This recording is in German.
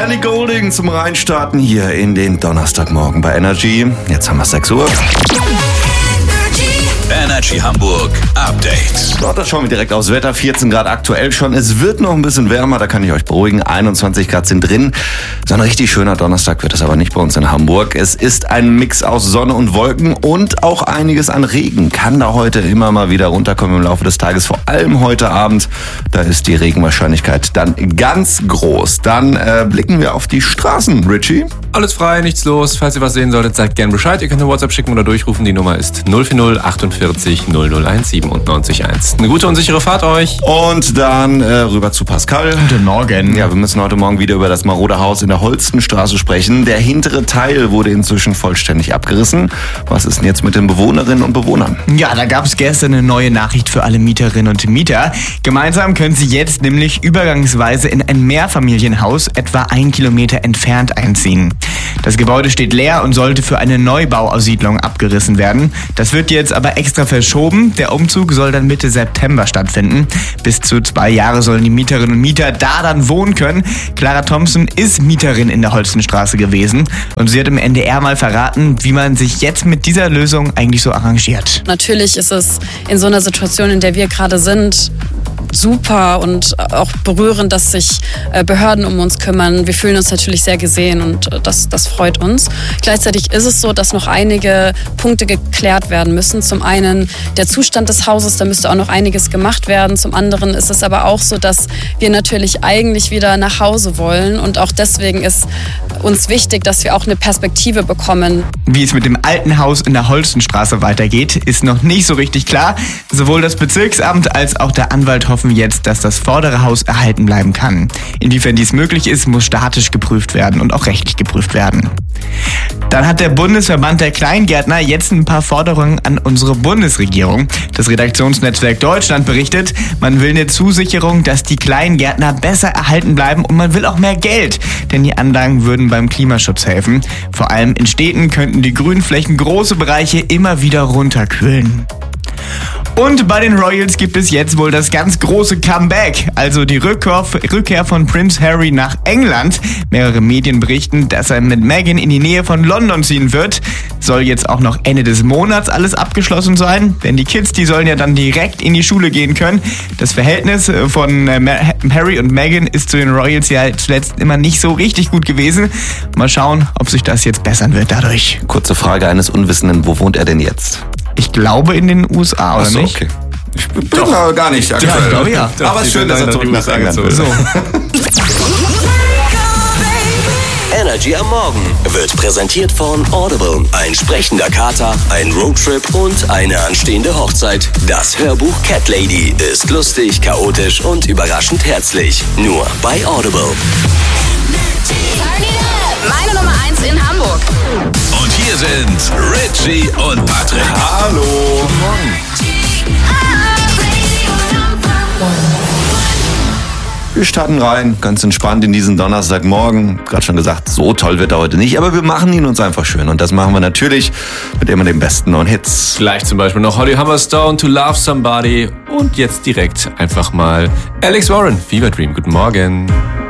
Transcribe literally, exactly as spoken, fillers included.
Ellie Goulding zum Reinstarten hier in den Donnerstagmorgen bei Energy. Jetzt haben wir sechs Uhr. Energy Hamburg Update. Dort das schauen wir direkt aufs Wetter. vierzehn Grad aktuell schon. Es wird noch ein bisschen wärmer, da kann ich euch beruhigen. einundzwanzig Grad sind drin. So ein richtig schöner Donnerstag wird es aber nicht bei uns in Hamburg. Es ist ein Mix aus Sonne und Wolken und auch einiges an Regen. Kann da heute immer mal wieder runterkommen im Laufe des Tages. Vor allem heute Abend. Da ist die Regenwahrscheinlichkeit dann ganz groß. Dann äh, blicken wir auf die Straßen. Richie? Alles frei, nichts los. Falls ihr was sehen solltet, sagt gerne Bescheid. Ihr könnt eine WhatsApp schicken oder durchrufen. Die Nummer ist null vier null achtundvierzig null null eins siebenundneunzig eins. Eine gute und sichere Fahrt euch. Und dann äh, rüber zu Pascal. Guten Morgen. Ja, wir müssen heute Morgen wieder über das marode Haus in der Holstenstraße sprechen. Der hintere Teil wurde inzwischen vollständig abgerissen. Was ist denn jetzt mit den Bewohnerinnen und Bewohnern? Ja, da gab es gestern eine neue Nachricht für alle Mieterinnen und Mieter. Gemeinsam können sie jetzt nämlich übergangsweise in ein Mehrfamilienhaus etwa ein Kilometer entfernt einziehen. Das Gebäude steht leer und sollte für eine Neubauaussiedlung abgerissen werden. Das wird jetzt aber extra verschoben. Der Umzug soll dann Mitte September stattfinden. Bis zu zwei Jahre sollen die Mieterinnen und Mieter da dann wohnen können. Clara Thompson ist Mieterin in der Holstenstraße gewesen und sie hat im N D R mal verraten, wie man sich jetzt mit dieser Lösung eigentlich so arrangiert. Natürlich ist es in so einer Situation, in der wir gerade sind, super und auch berührend, dass sich Behörden um uns kümmern. Wir fühlen uns natürlich sehr gesehen und das, das freut uns. Gleichzeitig ist es so, dass noch einige Punkte geklärt werden müssen. Zum einen der Zustand des Hauses, da müsste auch noch einiges gemacht werden. Zum anderen ist es aber auch so, dass wir natürlich eigentlich wieder nach Hause wollen und auch deswegen ist uns wichtig, dass wir auch eine Perspektive bekommen. Wie es mit dem alten Haus in der Holstenstraße weitergeht, ist noch nicht so richtig klar. Sowohl das Bezirksamt als auch der Anwalt hoffen jetzt, dass das vordere Haus erhalten bleiben kann. Inwiefern dies möglich ist, muss statisch geprüft werden und auch rechtlich geprüft werden. Dann hat der Bundesverband der Kleingärtner jetzt ein paar Forderungen an unsere Bundesregierung. Das Redaktionsnetzwerk Deutschland berichtet, man will eine Zusicherung, dass die Kleingärtner besser erhalten bleiben und man will auch mehr Geld, denn die Anlagen würden beim Klimaschutz helfen. Vor allem in Städten könnten die Grünflächen große Bereiche immer wieder runterkühlen. Und bei den Royals gibt es jetzt wohl das ganz große Comeback, also die Rückkehr, Rückkehr von Prince Harry nach England. Mehrere Medien berichten, dass er mit Meghan in die Nähe von London ziehen wird. Soll jetzt auch noch Ende des Monats alles abgeschlossen sein, denn die Kids, die sollen ja dann direkt in die Schule gehen können. Das Verhältnis von Harry und Meghan ist zu den Royals ja zuletzt immer nicht so richtig gut gewesen. Mal schauen, ob sich das jetzt bessern wird dadurch. Kurze Frage eines Unwissenden, wo wohnt er denn jetzt? Ich glaube in den U S A, oder Ach so, nicht? Okay. Ich bin da gar nicht aktuell. Ja, ich glaube, ja. Aber es ist schön, dass er zurück nach England will. So. Energy am Morgen wird präsentiert von Audible. Ein sprechender Kater, ein Roadtrip und eine anstehende Hochzeit. Das Hörbuch Cat Lady ist lustig, chaotisch und überraschend herzlich. Nur bei Audible. Meine Nummer eins in Hamburg. Und hier sind Richie und Patrick. Hallo. Guten Morgen. Wir starten rein, ganz entspannt in diesen Donnerstagmorgen. Gerade schon gesagt, so toll wird er heute nicht, aber wir machen ihn uns einfach schön. Und das machen wir natürlich mit immer den besten neuen Hits. Gleich zum Beispiel noch Holly Humberstone, To Love Somebody und jetzt direkt einfach mal Alex Warren, Fever Dream. Guten Morgen.